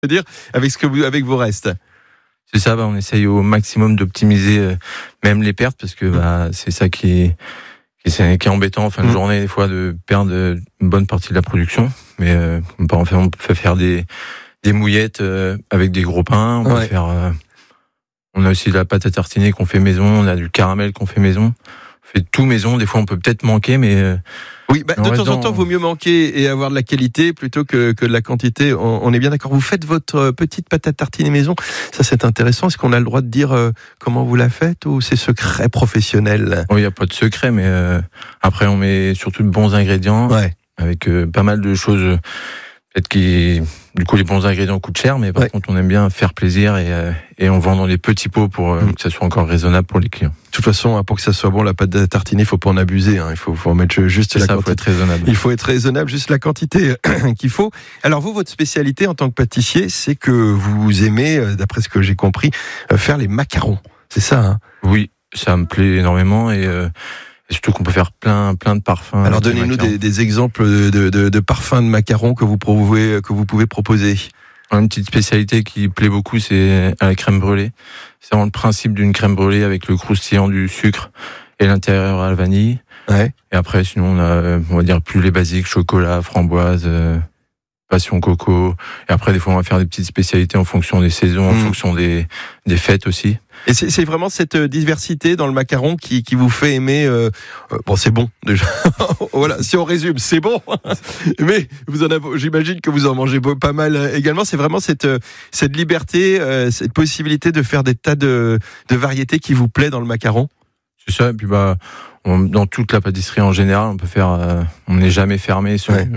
dire, avec vos restes. C'est ça, on essaye au maximum d'optimiser même les pertes, parce que c'est ça qui est embêtant en fin de journée, des fois, de perdre une bonne partie de la production. Mais on peut faire des mouillettes avec des gros pains. On peut faire. On a aussi de la pâte à tartiner qu'on fait maison. On a du caramel qu'on fait maison. On fait tout maison. Des fois, on peut peut-être manquer, mais oui, de temps en temps, il vaut mieux manquer et avoir de la qualité plutôt que de la quantité. On est bien d'accord. Vous faites votre petite pâte à tartiner maison. Ça, c'est intéressant. Est-ce qu'on a le droit de dire comment vous la faites ou c'est secret professionnel? Il n'y a pas de secret, mais après, on met surtout de bons ingrédients avec pas mal de choses. Peut-être du coup, les bons ingrédients coûtent cher, mais par contre, on aime bien faire plaisir et on vend dans les petits pots pour que ça soit encore raisonnable pour les clients. De toute façon, pour que ça soit bon, la pâte à tartiner, il faut pas en abuser. Il faut en mettre juste la quantité. Faut être raisonnable. Il faut être raisonnable, juste la quantité qu'il faut. Alors vous, votre spécialité en tant que pâtissier, c'est que vous aimez, d'après ce que j'ai compris, faire les macarons. C'est ça, hein? Oui, ça me plaît énormément et surtout qu'on peut faire plein de parfums. Alors donnez-nous des exemples de parfums de macarons que vous pouvez proposer. Une petite spécialité qui plaît beaucoup, c'est à la crème brûlée. C'est vraiment le principe d'une crème brûlée avec le croustillant du sucre et l'intérieur à la vanille. Et après, sinon, on va dire plus les basiques, chocolat, framboise, passion coco. Et après, des fois, on va faire des petites spécialités en fonction des saisons, en fonction des fêtes aussi. Et c'est vraiment cette diversité dans le macaron qui vous fait aimer. C'est bon déjà. Voilà, si on résume, c'est bon. Mais j'imagine que vous en mangez pas mal également. C'est vraiment cette liberté, cette possibilité de faire des tas de variétés qui vous plaît dans le macaron. C'est ça. Et puis dans toute la pâtisserie en général, on peut faire. On n'est jamais fermé.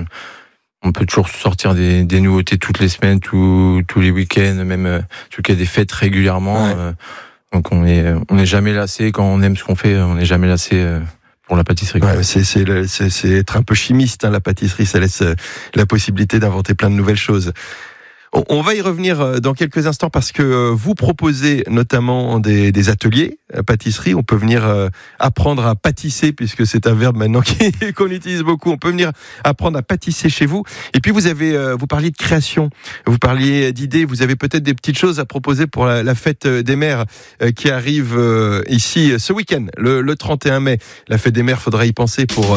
On peut toujours sortir des nouveautés toutes les semaines, tous les week-ends, même en tout cas des fêtes régulièrement. Donc on n'est jamais lassé quand on aime ce qu'on fait. On n'est jamais lassé pour la pâtisserie. C'est être un peu chimiste, hein, la pâtisserie. Ça laisse la possibilité d'inventer plein de nouvelles choses. On va y revenir dans quelques instants parce que vous proposez notamment des ateliers pâtisserie. On peut venir apprendre à pâtisser puisque c'est un verbe maintenant qu'on utilise beaucoup. On peut venir apprendre à pâtisser chez vous. Et puis vous parliez de création, vous parliez d'idées. Vous avez peut-être des petites choses à proposer pour la fête des mères qui arrive ici ce week-end, le 31 mai. La fête des mères, faudra y penser pour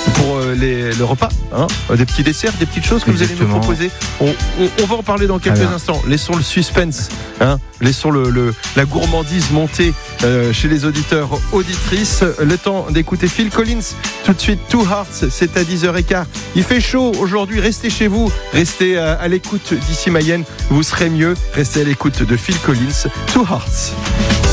le repas, hein, des petits desserts, des petites choses que vous allez nous proposer. On va en parler dans quelques instants. Laissons le suspense, hein, laissons la gourmandise monter chez les auditeurs, auditrices. Le temps d'écouter Phil Collins. Tout de suite, Two Hearts, c'est à 10h15. Il fait chaud aujourd'hui, restez chez vous, restez à l'écoute d'ici Mayenne, vous serez mieux. Restez à l'écoute de Phil Collins, Two Hearts.